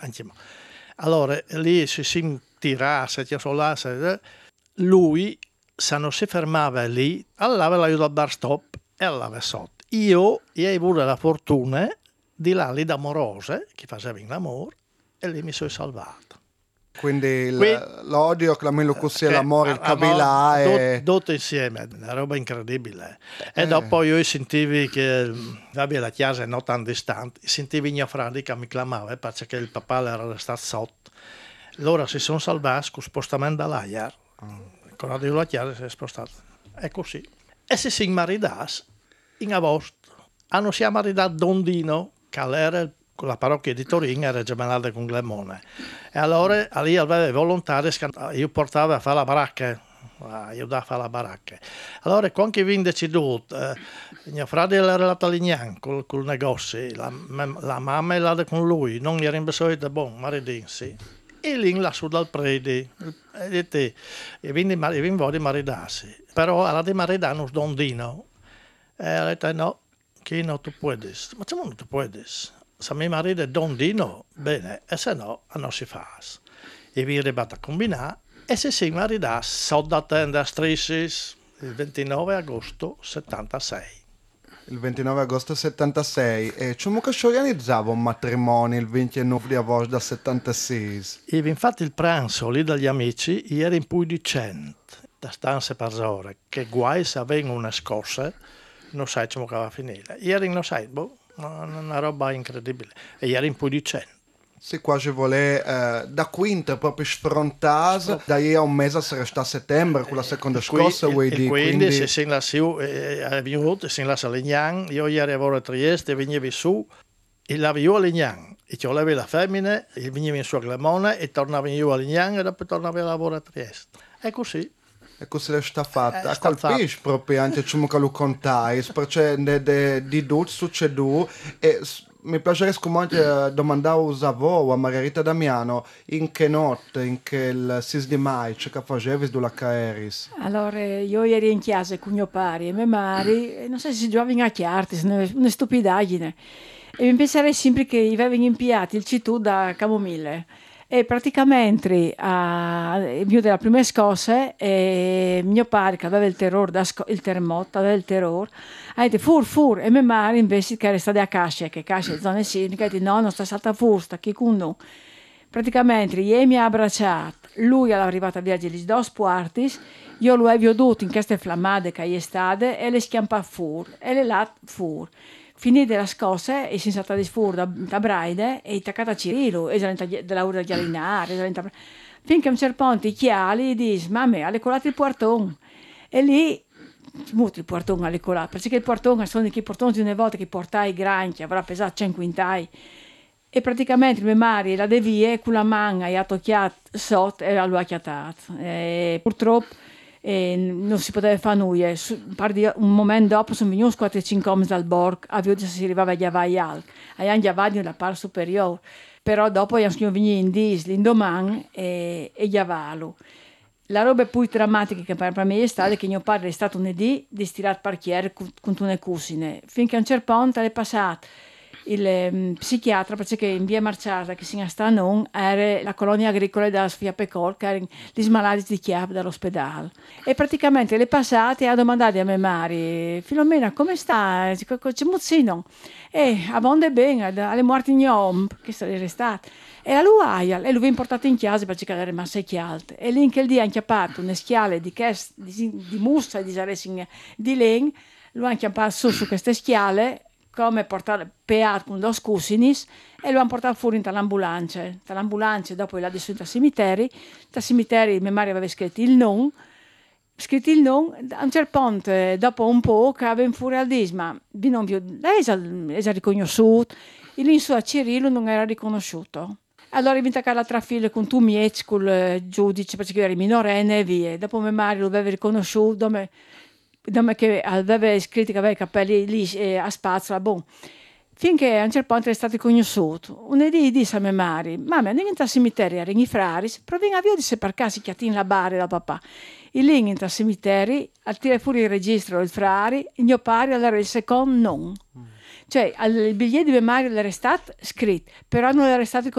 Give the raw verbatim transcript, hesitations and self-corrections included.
anche mo. Allora lì si tirasse, lui se non si fermava lì, allora aveva aiutato al bar stop e allora sotto. Io ho avuto la fortuna di là lì da Morose, che faceva l'amore, e lì mi sono salvato. Quindi, il, Quindi l'odio, clamello così, l'amore, il Kabila e... tutto insieme, una roba incredibile. E eh. dopo io sentivi che vabbè, la chiesa è non tanto distante, sentivi mio fratello che mi clamava perché il papà era stato sotto. Loro si sono salvati con spostamento dall'Aiar, mm. quando io la chiesa si è spostata. È così. E si si maridasse in agosto. Hanno si maridato Dondino, che era con la parrocchia di Torino, era gemellata con Glemone. E allora lì aveva volontari, io portavo a fare la baracca, aiutavo a fare la baracca. Allora quando vi deciso, eh, mio fratello era andato a Lignan col, col negozio, la, la mamma era andata con lui, non era in bisogno, buon, maridinsi. E lì lassù dal prete, e dite, e quindi vi voglio maridarsi. Però alla di maridare Dondino, e ha detto no, che non tu puoi, ma come non tu puoi? Se mio marito è Dondino, bene, e se no, non si fa. E vi arrivate a combinare, e se si marita sotto da tenda a Strissis il ventinove agosto settantasei. Il ventinove agosto settantasei. E come si organizzava un matrimonio il ventinove di agosto del settantasei? E infatti il pranzo lì dagli amici era in più di cento, da stanze per ore, che guai se avevano una scossa, non sai come va a finire. Ieri non sai, boh, una roba incredibile. E ieri in più di cento. Sì, quasi vuole eh, da quinta proprio sfrontata, da ieri a un mese sarà stato a settembre con la seconda e scossa. Qui, e quindi, quindi se si lassù è venuto, si lassa a Lignan, io ieri avevo a Trieste, venivi su, e l'avevo a Lignan, e ci avevo la femmina, e venivi in sua Glemone, e tornavo io a Lignan, e dopo tornavo a lavorare a Trieste. È così. E così è sta fatta. Eh, a colpisce proprio anche come che lo contai, perché di tutto succede e mi piacerebbe comunque domandare a voi, a Margherita Damiano, in che notte, in che il sei di maggio, che facevi sulla Caeris? Allora, io ero in chiesa con mio pari e mia madre, non so se si giocava a chiarti, una stupidaggine. E mi pensare sempre che avevano impiato il citù da camomille. E praticamente a mio della prima scossa e mio padre che aveva il terrore da sco- il terremoto aveva il terrore ha detto fur fur e mia madre invece che era stata a Cascia che Cascia è zona sinica ha detto no non sta salta fur sta chi con noi praticamente io mi ha abbracciato lui è arrivato a viaggiare gli due quarti io lo avevo veduto in queste flammate che è state e le schiampa fur e le là fur finita la scossa e si è stata di fuori da, da Braide e attaccata a Cirillo e della ora di allinare finché a un certo punto i chiali dice ma a me ha colato il portone e lì molto il portone ha colato perché il portone sono i portoni di una volta che portai i granchi avrà pesato cento quintai e praticamente mia madre la devia con la mano e ha toccato sotto e lo ha chiatato e purtroppo e non si poteva fare nulla. Un momento dopo sono venuti quattro cinque uomini dal borgo, a vedere se si arrivava a chiavare altri. Abbiamo chiavato nella parte superiore, però dopo siamo venuti in dis, l'indomani e, e chiavarlo. La roba più drammatica che per me è stata che mio padre è stato un dì di stirare il parchiere con, con una cusine, finché a un certo punto è passato il um, psichiatra perché in via Marciata che si sta non era la colonia agricola della Sofia Pecol che erano gli smalati di chiave dall'ospedale e praticamente le passate ha domandato a mia madre Filomena come sta? C'è muzzino e a vonde bene alle morti gnom che sarebbe restato e a lui e lui è portato in chiesa perché era rimasto chialto e lì in quel dia ha chiappato una schiale di, chest, di, di mussa di di, di legno lui ha chiappato su su queste schiale come portare peato con due cuscinis e lo hanno portato fuori dall'ambulanza. Dall'ambulanza dopo l'ha dessunto al cimitero. Dal cimitero mia madre aveva scritto il nome. Scritto il nome, a un certo punto, dopo un po', che aveva fuori al dis, ma non più, lei è riconosciuto, e lì in su a Cirillo non era riconosciuto. Allora è venuta l'altra figlia con tu mieci, con il giudice, perché io ero minorenne e via. Dopo mia madre lo aveva riconosciuto, dove Dome che aveva scritto che aveva i capelli lì eh, a spazzola, boh. Finché a un certo punto è stato conosciuto. Un dì disse a mia madre, mamma, andiamo al cimitero, erano i frari, proviamo a vedere se per caso si chiatin la barra da papà. E lì in al cimitero, a tirare fuori il registro del frari, il mio padre era il secondo non. Mm. Cioè, il biglietto di mia madre era stato scritto, però non era stato